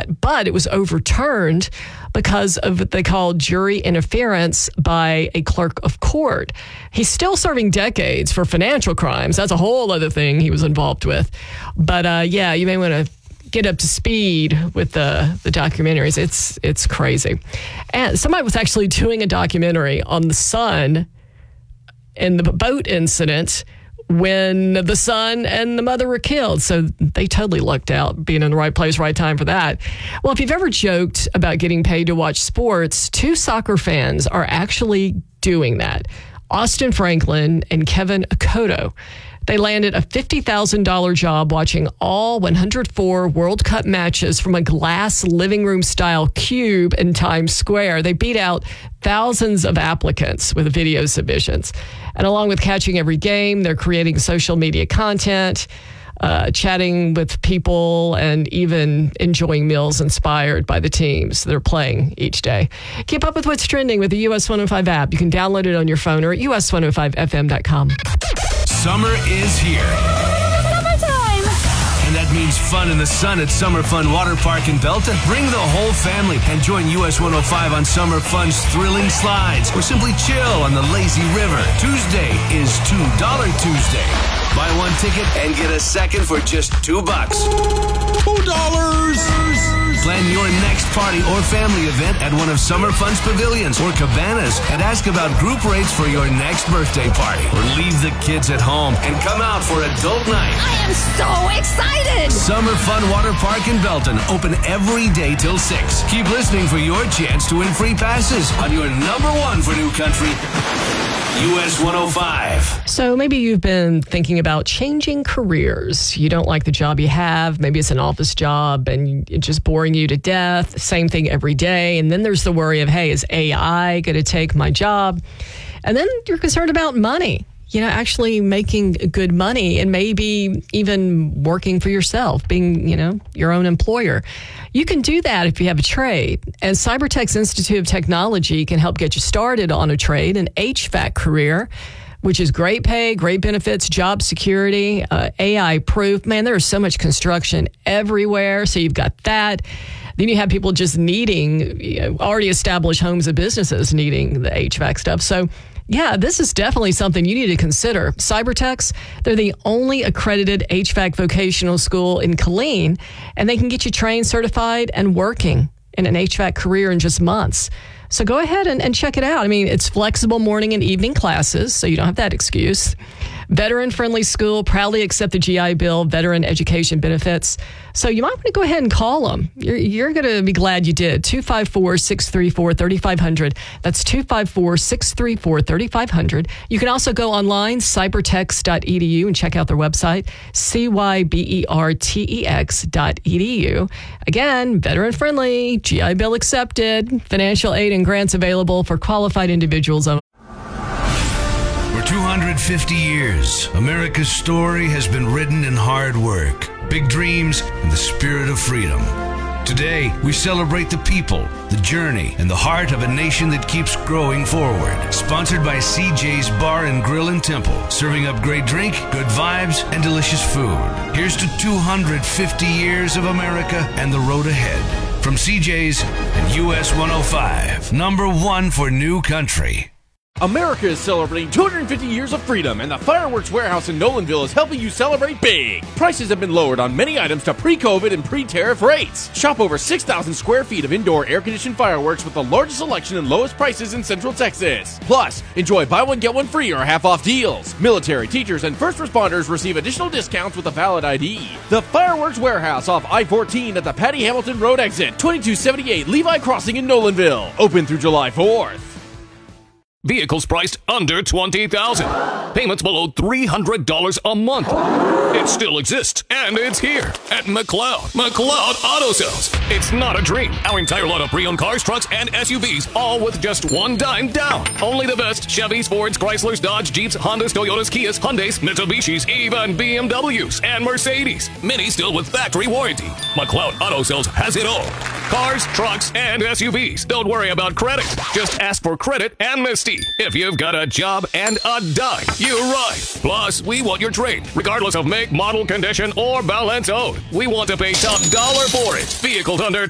that, but it was overturned because of what they call jury interference by a clerk of court. He's still serving decades for financial crimes. That's a whole other thing he was involved with. But yeah, you may want to get up to speed with the documentaries. It's crazy. And somebody was actually doing a documentary on the son and the boat incident when the son and the mother were killed. So they totally lucked out being in the right place, right time for that. Well, if you've ever joked about getting paid to watch sports, two soccer fans are actually doing that. Austin Franklin and Kevin Akoto. They landed a $50,000 job watching all 104 World Cup matches from a glass living room style cube in Times Square. They beat out thousands of applicants with video submissions. And along with catching every game, they're creating social media content, chatting with people, and even enjoying meals inspired by the teams they're playing each day. Keep up with what's trending with the US 105 app. You can download it on your phone or at us105fm.com. Summer is here. Summertime! And that means fun in the sun at Summer Fun Water Park in Belton. Bring the whole family and join US 105 on Summer Fun's thrilling slides or simply chill on the lazy river. Tuesday is $2 Tuesday. Buy one ticket and get a second for just $2. $2! Plan your next party or family event at one of Summer Fun's pavilions or cabanas and ask about group rates for your next birthday party. Or leave the kids at home and come out for adult night. I am so excited! Summer Fun Water Park in Belton, open every day till 6. Keep listening for your chance to win free passes on your number one for new country, US 105. So maybe you've been thinking about changing careers. You don't like the job you have. Maybe it's an office job and it's just boring you to death. Same thing every day. And then there's the worry of, hey, is AI going to take my job? And then you're concerned about money. You know, actually making good money and maybe even working for yourself, being, you know, your own employer. You can do that if you have a trade. And Cybertech's Institute of Technology can help get you started on a trade, an HVAC career, which is great pay, great benefits, job security, AI proof. Man, there is so much construction everywhere. So you've got that. Then you have people just needing, already established homes and businesses needing the HVAC stuff. So yeah, this is definitely something you need to consider. Cybertechs, they're the only accredited HVAC vocational school in Killeen, and they can get you trained, certified, and working in an HVAC career in just months. So go ahead and check it out. I mean, it's flexible morning and evening classes, so you don't have that excuse. Veteran-friendly school, proudly accept the GI Bill, veteran education benefits. So you might want to go ahead and call them. You're going to be glad you did. 254-634-3500. That's 254-634-3500. You can also go online, cybertex.edu, and check out their website, cybertex.edu. Again, veteran-friendly, GI Bill accepted, financial aid and grants available for qualified individuals only. For 250 years, America's story has been written in hard work, big dreams, and the spirit of freedom. Today, we celebrate the people, the journey, and the heart of a nation that keeps growing forward. Sponsored by CJ's Bar and Grill and Temple, serving up great drink, good vibes, and delicious food. Here's to 250 years of America and the road ahead. From CJ's and US 105, number one for new country. America is celebrating 250 years of freedom, and the Fireworks Warehouse in Nolanville is helping you celebrate big. Prices have been lowered on many items to pre-COVID and pre-tariff rates. Shop over 6,000 square feet of indoor air-conditioned fireworks with the largest selection and lowest prices in Central Texas. Plus, enjoy buy one, get one free or half-off deals. Military, teachers, and first responders receive additional discounts with a valid ID. The Fireworks Warehouse off I-14 at the Patty Hamilton Road exit, 2278 Levi Crossing in Nolanville. Open through July 4th. Vehicles priced under $20,000. Payments below $300 a month. It still exists, and it's here at McLeod. McLeod Auto Sales. It's not a dream. Our entire lot of pre-owned cars, trucks, and SUVs, all with just $1 down. Only the best Chevys, Fords, Chryslers, Dodge, Jeeps, Hondas, Toyotas, Kias, Hyundais, Mitsubishis, even BMWs, and Mercedes. Many still with factory warranty. McLeod Auto Sales has it all. Cars, trucks, and SUVs. Don't worry about credit. Just ask for credit amnesty. If you've got a job and a dime, you ride. Plus, we want your trade, regardless of make, model, condition, or balance owed. We want to pay top dollar for it. Vehicles under